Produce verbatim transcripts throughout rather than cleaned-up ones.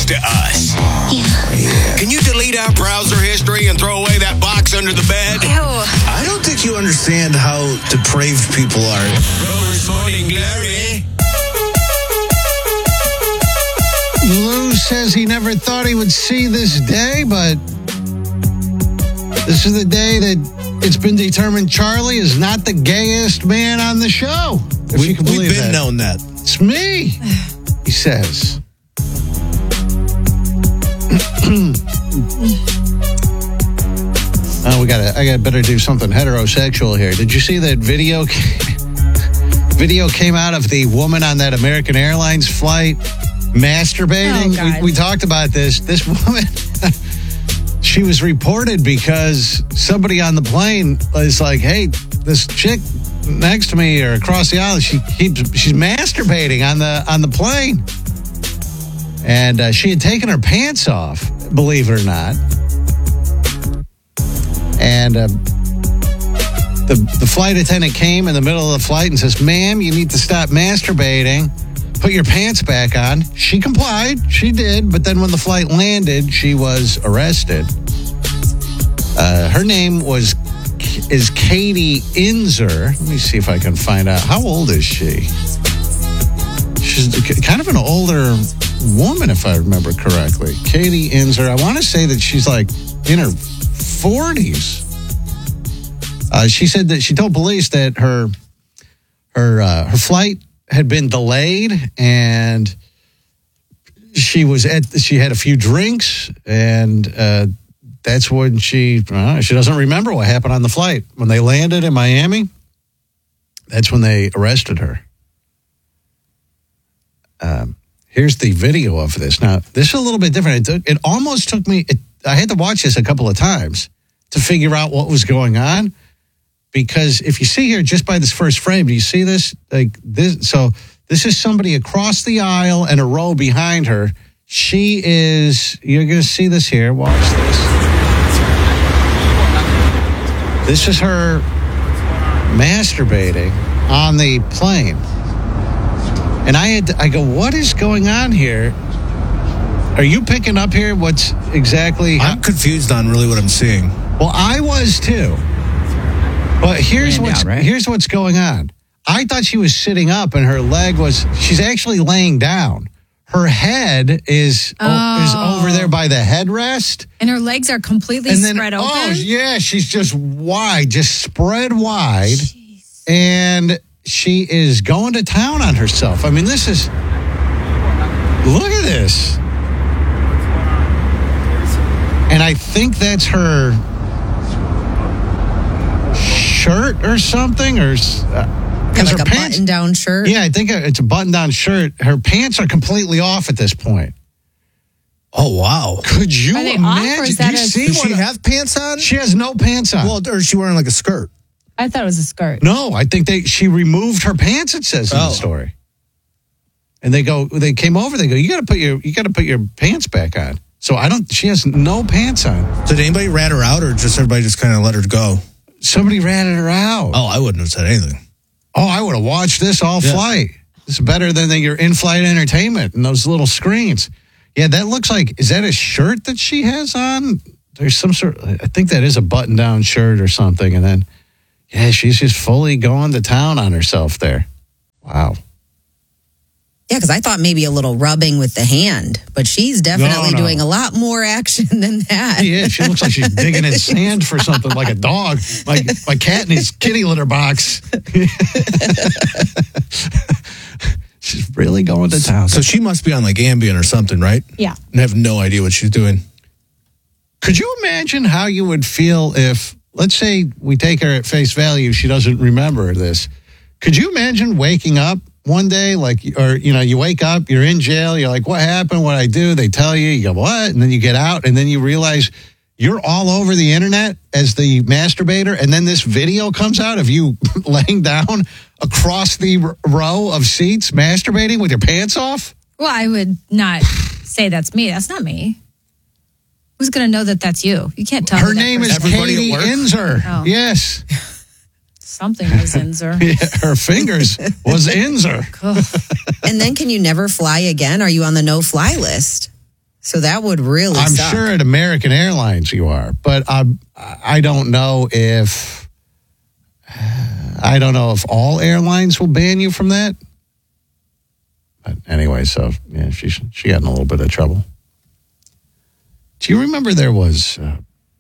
to us. Yeah. Yeah. Can you delete our browser history and throw away that box under the bed? Ew. I don't think you understand how depraved people are. Rover's Morning Glory. Lou says he never thought he would see this day, but this is the day that it's been determined Charlie is not the gayest man on the show. If We, you can believe we've been that. known that. It's me, he says. Oh, we gotta. I gotta better do something heterosexual here. Did you see that video? Video came out of the woman on that American Airlines flight masturbating. Oh, God. we, we talked about this. This woman, she was reported because somebody on the plane was like, "Hey, this chick next to me or across the aisle, she keeps she's masturbating on the on the plane," and uh, she had taken her pants off. Believe it or not. And uh, the the flight attendant came in the middle of the flight and says, "Ma'am, you need to stop masturbating. Put your pants back on." She complied. She did. But then when the flight landed, she was arrested. Uh, her name was is Katie Inzer. Let me see if I can find out. How old is she? She's kind of an older woman, if I remember correctly. Katie Inzer. I want to say that she's like in her forties. Uh, she said that she told police that her her uh, her flight had been delayed and she was at she had a few drinks and uh, that's when she uh, she doesn't remember what happened on the flight when they landed in Miami. That's when they arrested her. Um, here's the video of this. Now this is a little bit different. It, took, it almost took me. It, I had to watch this a couple of times to figure out what was going on, because if you see here just by this first frame, do you see this? Like this, so this is somebody across the aisle and a row behind her. She is. You're going to see this here. Watch this. This is her masturbating on the plane, and I had. To, I go, what is going on here? Are you picking up here what's exactly... I'm confused on really what I'm seeing. Well, I was too. But here's Laying what's down, right? here's what's going on. I thought she was sitting up and her leg was... She's actually laying down. Her head is, Oh. is over there by the headrest. And her legs are completely And then, spread open. oh, yeah, she's just wide, just spread wide. Jeez. And she is going to town on herself. I mean, this is... Look at this. And I think that's her shirt or something, or uh, Yeah, because like her a pants. button-down shirt. Yeah, I think it's a button-down shirt. Her pants are completely off at this point. Oh, wow. Could you Are they off, or imagine? is Do that you a- see Does what she a- have pants on? She has no pants on. Well, or is she wearing like a skirt? I thought it was a skirt. No, I think they she removed her pants. It says in the Oh. story. And they go, they came over. They go, you got to put your you got to put your pants back on. So I don't. She has no pants on. Did anybody rat her out, or just everybody just kind of let her go? Somebody ratted her out. Oh, I wouldn't have said anything. Oh, I would have watched this all Yeah. flight. It's better than the, your in-flight entertainment and those little screens. Yeah, that looks like, is that a shirt that she has on? There's some sort, I think that is a button-down shirt or something. And then, yeah, she's just fully going to town on herself there. Wow. Yeah, because I thought maybe a little rubbing with the hand, but she's definitely No, no. doing a lot more action than that. Yeah, she looks like she's digging in sand for something, like a dog. Like my cat in his kitty litter box. She's really going to town. So she must be on like Ambien or something, right? Yeah. And have no idea what she's doing. Could you imagine how you would feel if, let's say we take her at face value, she doesn't remember this. Could you imagine waking up one day, like, or, you know, you wake up, you're in jail, you're like, what happened, what I do? They tell you, you go, what? And then you get out, and then you realize you're all over the internet as the masturbator, and then this video comes out of you laying down across the r- row of seats, masturbating with your pants off? Well, I would not say that's me. That's not me. Who's going to know that that's you? You can't tell Her me that name is person. Everybody Katie at work? Inzer. Oh. Yes. Something was Inzer. Yeah, her fingers was Inzer. And then can you never fly again? Are you on the no-fly list? So that would really I'm suck. sure at American Airlines you are, but I I don't know if I don't know if all airlines will ban you from that. But anyway, so yeah, she she got in a little bit of trouble. Do you remember there was? Uh,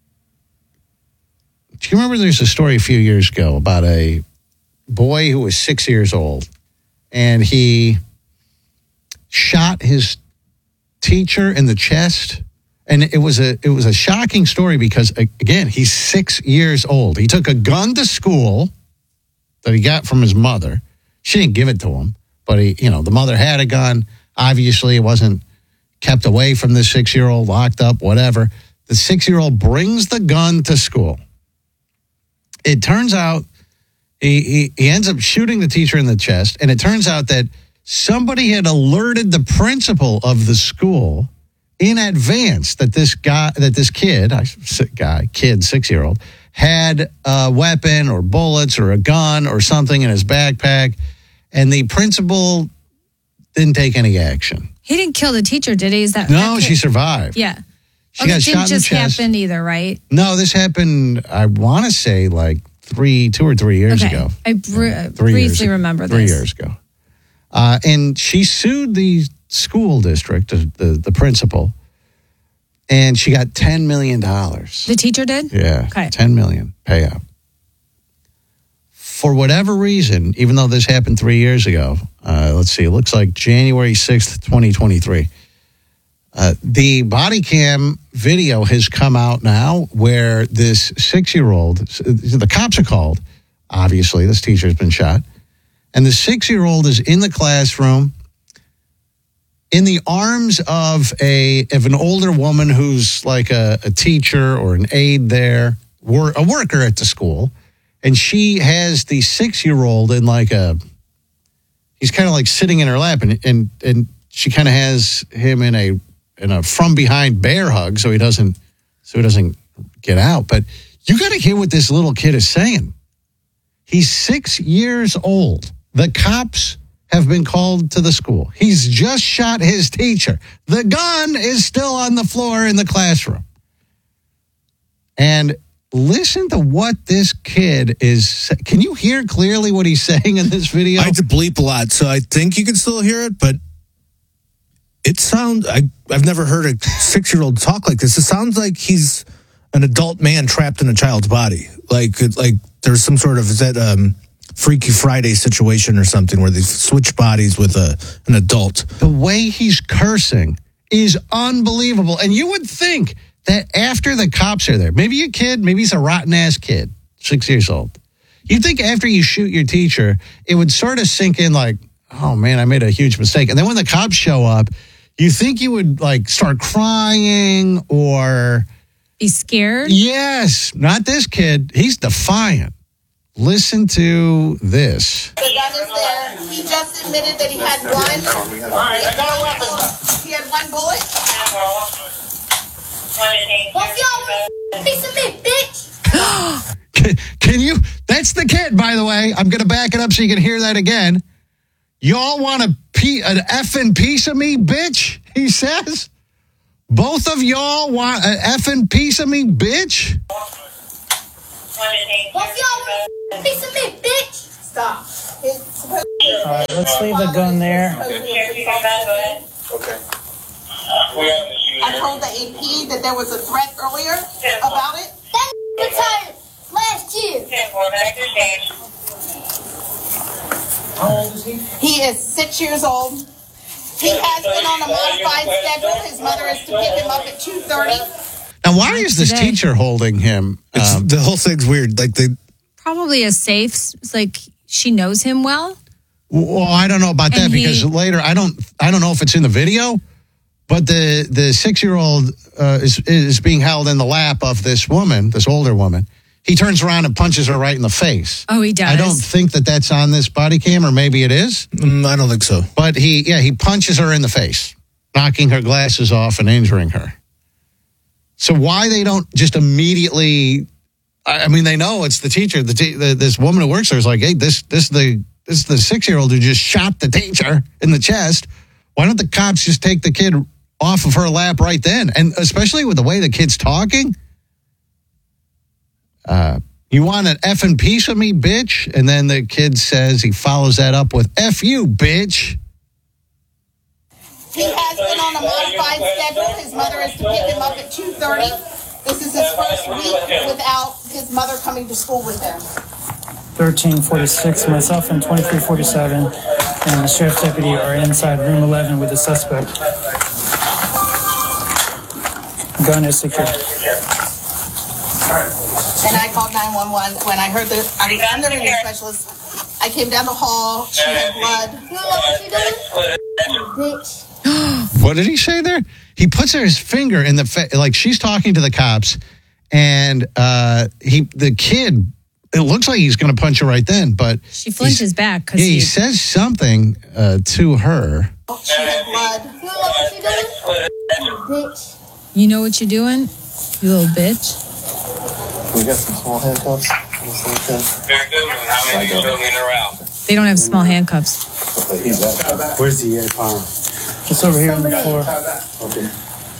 do you remember there's a story a few years ago about a boy who was six years old, and he shot his teacher in the chest, and it was a it was a shocking story because again he's six years old. He took a gun to school that he got from his mother. She didn't give it to him, but he you know the mother had a gun. Obviously, it wasn't kept away from the six year old, locked up, whatever. The six year old brings the gun to school. It turns out he, he he ends up shooting the teacher in the chest, and it turns out that somebody had alerted the principal of the school in advance that this guy, that this kid, I guy, kid, six-year-old, had a weapon or bullets or a gun or something in his backpack, and the principal didn't take any action. He didn't kill the teacher, did he? Is that No, that she survived. Yeah. She okay, got it shot didn't in the just chest. happen either, right? No, this happened, I want to say, like three, two or three years okay. ago. I br- Uh, briefly years, remember three this. Three years ago. Uh, and she sued the school district, the, the, the principal, and she got ten million dollars. The teacher did? Yeah, Okay. ten million dollars payout. For whatever reason, even though this happened three years ago, uh, let's see, it looks like January sixth, twenty twenty-three. Uh, the body cam video has come out now where this six-year-old, the cops are called, obviously, this teacher has been shot, and the six-year-old is in the classroom in the arms of a of an older woman who's like a, a teacher or an aide there, wor- a worker at the school, and she has the six-year-old in like a, he's kind of like sitting in her lap, and and, and she kind of has him in a in a from behind bear hug, so he doesn't so he doesn't get out. But you got to hear what this little kid is saying. He's six years old. The cops have been called to the school. He's just shot his teacher. The gun is still on the floor in the classroom. And listen to what this kid is. Can you hear clearly what he's saying in this video? I had to bleep a lot, so I think you can still hear it, but it sounds, I, I've never heard a six-year-old talk like this. It sounds like he's an adult man trapped in a child's body. Like, like there's some sort of, is that um, Freaky Friday situation or something where they switch bodies with a an adult. The way he's cursing is unbelievable. And you would think that after the cops are there, maybe a kid, maybe he's a rotten-ass kid, six years old. You'd think after you shoot your teacher, it would sort of sink in like, oh, man, I made a huge mistake. And then when the cops show up, you think you would, like, start crying or... Be scared? Yes, not this kid. He's defiant. Listen to this. The gun is there. He just admitted that he had one. All right, I got a weapon. He had one bullet. What's y'all piece of me, bitch? Can, can you? That's the kid, by the way. I'm going to back it up so you can hear that again. Y'all want a pe- an effing piece of me, bitch? He says. Both of y'all want an effing piece of me, bitch? What's y'all piece of me, bitch? Stop. All right, let's leave the gun there. Okay. I told the A P that there was a threat earlier about it. That retired last year. How old is he? He is six years old. He has been on a modified schedule. His mother is to pick him up at two thirty. Now, why is this Today. teacher holding him? It's, Um, the whole thing's weird. Like they, Probably a safe, it's like she knows him well. well, I don't know about that And he- because later I don't. I don't know if it's in the video, but the the six year old uh, is is being held in the lap of this woman, this older woman. He turns around and punches her right in the face. Oh, he does. I don't think that that's on this body cam, or maybe it is. mm, I don't think so. But he, yeah, he punches her in the face, knocking her glasses off and injuring her. So why they don't just immediately? I I mean, they know it's the teacher. The, te- the this woman who works there is like, hey, this this the this is the six year old who just shot the teacher in the chest. Why don't the cops just take the kid off of her lap right then. And especially with the way the kid's talking. Uh, you want an effing piece of me, bitch? And then the kid says, he follows that up with, F you, bitch. He has been on a modified schedule. His mother is to pick him up at two thirty. This is his first week without his mother coming to school with him. thirteen forty-six, myself and twenty-three forty-seven, and the sheriff's deputy are inside room eleven with the suspect. Gun is secured. And I called nine one one when I heard the I'm the interview specialist. I came down the hall. She had blood. You know what you doing? Bitch. What did he say there? He puts his finger in the fa- like she's talking to the cops, and uh, he the kid. It looks like he's going to punch her right then, but She flinches back because yeah, he he, says something uh, to her. She had blood. You know what you doing? Bitch. you know what you're doing, you little bitch. We got some small handcuffs. Very good. How many you in or out? They don't have small handcuffs. Where's the air power? It's over here on the floor. Okay.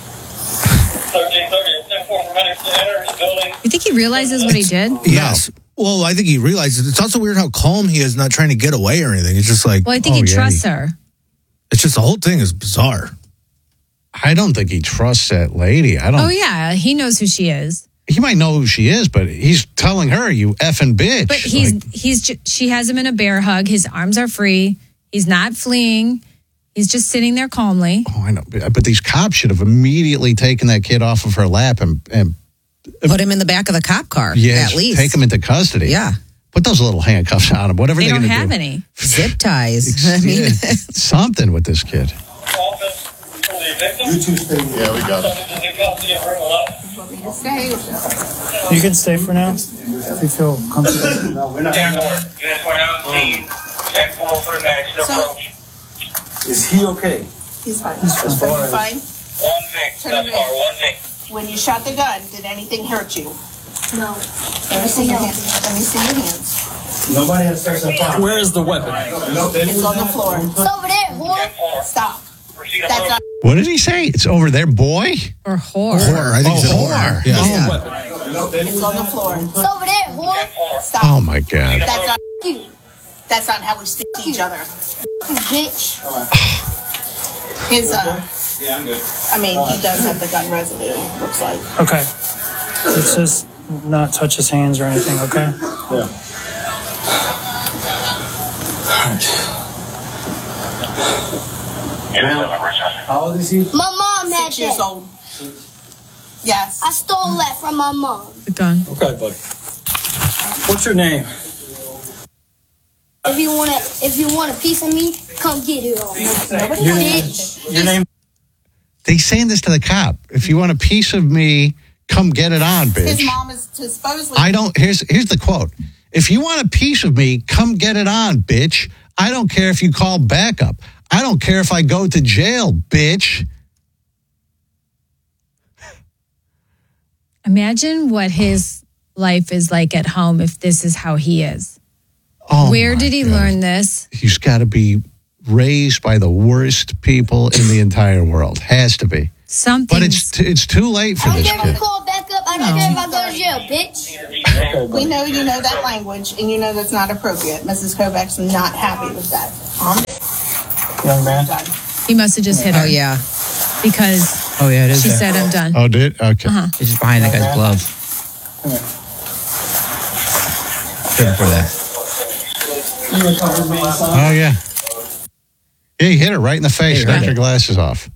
thirteen thirty, ten four from Henderson, enter his building. You think he realizes what he did? Yes. Well, I think he realizes. It's also weird how calm he is, not trying to get away or anything. It's just like, Well, I think Oh, he yeah, trusts he- her. it's just the whole thing is bizarre. I don't think he trusts that lady. I don't. Oh, yeah. He knows who she is. He might know who she is, but he's telling her, "You effing bitch." But he's, Like, he's, ju- she has him in a bear hug. His arms are free. He's not fleeing. He's just sitting there calmly. oh, I know. But, but these cops should have immediately taken that kid off of her lap and, and Put him in the back of the cop car, yeah, at least. take him into custody. Yeah. Put those little handcuffs on him. Whatever They they're don't gonna have do. any. Zip ties. I mean, Yeah, something with this kid. Office for the victim. You two stay. Yeah, we got it. Subject is in custody of room eleven. Want me to stay? You can stay for now if you feel comfortable. No, we're not. ten four, unit one out, team, ten four for the next So- approach. Is he okay? He's fine. He's fine. So you're fine? One thing, that's far, one thing. When you shot the gun, did anything hurt you? No. Let me see your hands. Let me see your hands. Nobody has sex on fire. Where is the weapon? It's on the floor. It's over there, whore. ten four, Stop. proceed That's approach. not. What did he say? It's over there, boy. Or whore. Horror. I think Oh, it's a horror. horror. Yeah. Where's the weapon? It's on the floor. It's over there, whore. ten four, Stop. Oh my God. That's not. You. That's not how we speak to each other. You bitch. His uh. Yeah, I'm good. I mean, he does have the gun residue. Looks like. Okay. Let's just not touch his hands or anything, okay? Yeah. How old is he? My mom had Six years that. old. Yes. I stole that from my mom. The gun. Okay, buddy. What's your name? If you want to, if you want a piece of me, come get it all. Your name? Bitch. Your name? They saying this to the cop. If you want a piece of me, come get it on, His bitch. mom is supposedly. I don't. Here's here's the quote. If you want a piece of me, come get it on, bitch. I don't care if you call backup. I don't care if I go to jail, bitch. Imagine what his life is like at home if this is how he is. Oh, Where my did he God. learn this? He's got to be raised by the worst people in the entire world. Has to be. Something. But it's t- it's too late for I don't this care if I kid. call back up. I don't care if I go to jail, bitch. We know you know that language, and you know that's not appropriate. Missus Kovacs not happy with that. I'm Young man. done. he must have just hit her. oh, yeah. Because Oh, yeah, it is she there. said, I'm done. Oh, did okay. Uh-huh. It's just behind that guy's glove. Good for that. Oh yeah. Yeah, he hit her right in the face. Hey, Knocked right. her glasses off.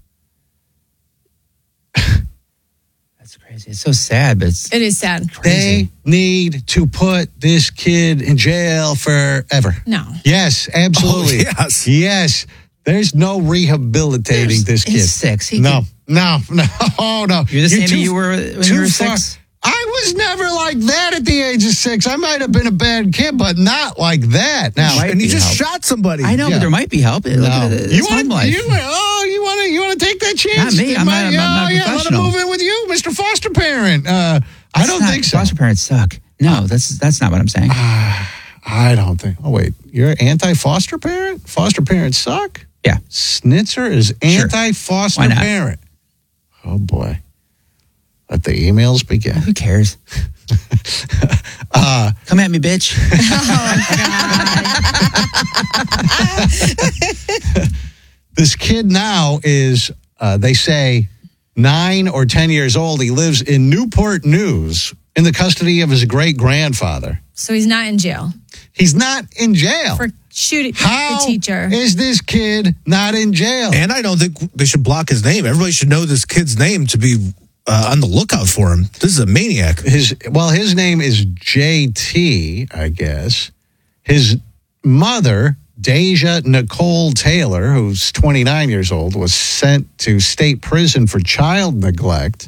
That's crazy. It's so sad, but it's It is sad. They need to put this kid in jail forever. No. Yes, absolutely. Oh, yes. Yes. There's no rehabilitating this kid. he's six. He no, can- no, no, oh, no. You're the same too- you were when too you were far. six? I was never like that at the age of six. I might have been a bad kid, but not like that. Now, Might And he be just help. shot somebody. I know, Yeah. but there might be help. Look No. at it. You It's home want life. you oh you want to you want to take that chance? Not me. I'm not- I'm not- I'm not oh, yeah, let him professional. move in with you, Mister Foster Parent. Uh, I That's don't not- think so. Foster parents suck. No, that's that's not what I'm saying. I don't think. Oh wait, you're anti-foster parent? Foster parents suck? Yeah. Snitzer is Sure. anti-foster Why not? parent. Oh, boy. Let the emails begin. Who cares? uh, Come at me, bitch. This kid now is, uh, they say, nine or ten years old. He lives in Newport News in the custody of his great-grandfather. So he's not in jail He's not in jail. for shooting How the teacher. is this kid not in jail? And I don't think they should block his name. Everybody should know this kid's name to be uh, on the lookout for him. This is a maniac. His well, his name is J T, I guess. His mother, Deja Nicole Taylor, who's twenty-nine years old, was sent to state prison for child neglect.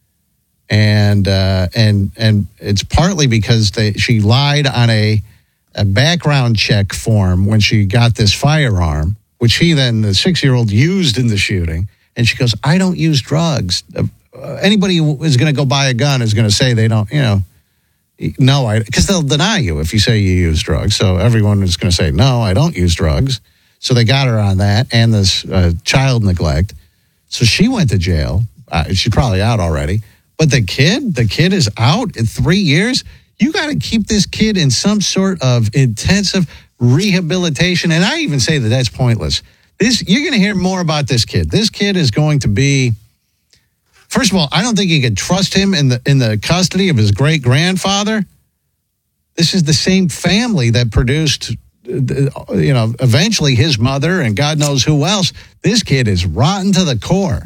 And uh, and and it's partly because they, she lied on a, a background check form when she got this firearm, which he then, the six-year-old, used in the shooting. And she goes, I don't use drugs. Uh, anybody who is going to go buy a gun is going to say they don't, you know, no, I because they'll deny you if you say you use drugs. So everyone is going to say, no, I don't use drugs. So they got her on that and this uh, child neglect. So she went to jail. Uh, she's probably out already. But the kid, the kid is out in three years. You got to keep this kid in some sort of intensive rehabilitation. And I even say that that's pointless. This you're going to hear more about this kid. This kid is going to be. First of all, I don't think you could trust him in the in the custody of his great grandfather. This is the same family that produced, you know, eventually his mother and God knows who else. This kid is rotten to the core.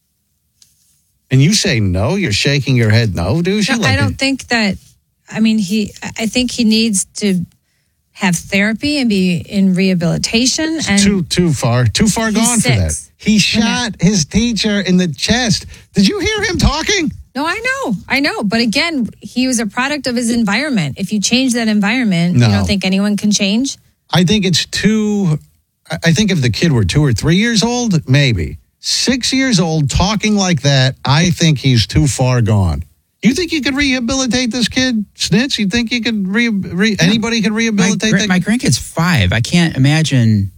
And you say no, you're shaking your head no, dude. No, Like I don't think that. I mean, he. I think he needs to have therapy and be in rehabilitation. And too too far, too far he's gone for that. six. He shot his teacher in the chest. Did you hear him talking? No, I know, I know. But again, he was a product of his environment. If you change that environment, No. you don't think anyone can change? I think it's too. I I think if the kid were two or three years old, maybe. Six years old, talking like that, I think he's too far gone. You think you could rehabilitate this kid, Snitch? You think you could re, re, anybody could My, rehabilitate gra- that? my grandkid's five. I can't imagine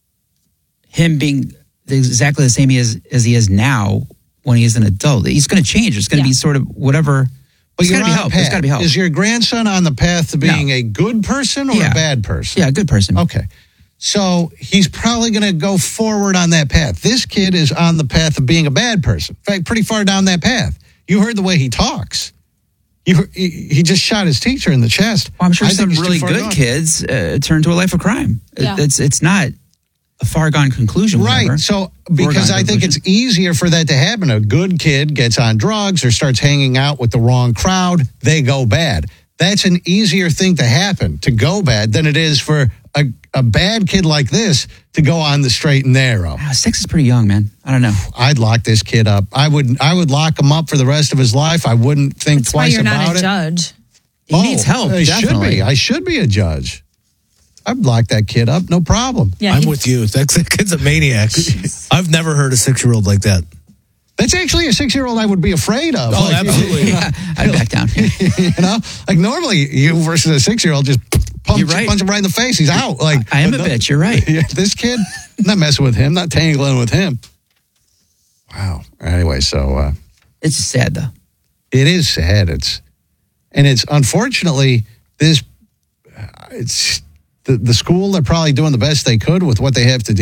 him being exactly the same he is, as he is now when he is an adult. He's going to change. It's going to Yeah. be sort of whatever. But There's you're got to be on help. path. There's got to be help. Is your grandson on the path to being No. a good person or Yeah. a bad person? Yeah, a good person. Okay. So he's probably going to go forward on that path. This kid is on the path of being a bad person. In fact, pretty far down that path. You heard the way he talks. You, heard- he he just shot his teacher in the chest. Well, I'm sure I think some he's too really far good gone. kids uh, turn to a life of crime. It- Yeah. It's it's not a far gone conclusion. Right. whatever. So, because Foregone I think conclusion. it's easier for that to happen. A good kid gets on drugs or starts hanging out with the wrong crowd, they go bad. That's an easier thing to happen, to go bad, than it is for a, a bad kid like this to go on the straight and narrow. Ah, six is pretty young, man. I don't know. I'd lock this kid up. I would I would lock him up for the rest of his life. I wouldn't think That's why twice you're about not a it. judge. He needs help. I should Definitely. be. I should be a judge. I'd lock that kid up, no problem. Yeah, I'm he- with you. That kid's a maniac. I've never heard a six-year-old like that. That's actually a six-year-old I would be afraid of. Oh, Like, absolutely. I'd back down. you know, like normally you versus a six-year-old just punch, You're right. punch him right in the face. He's out. Like I am but a no- bitch. You're right. Yeah, this kid, not messing with him, not tangling with him. Wow. Anyway, so uh, It's sad though. it is sad. It's and it's unfortunately this. uh, It's the the school. They're probably doing the best they could with what they have to do.